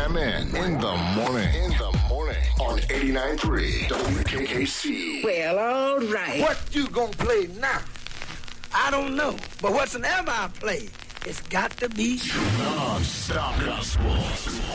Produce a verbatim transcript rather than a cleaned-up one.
Jam in. In the morning. In the morning. On eighty-nine point three W K K C. Well, all right. What you gonna play now? I don't know. But whatsoever I play, it's got to be Non-stop gospel.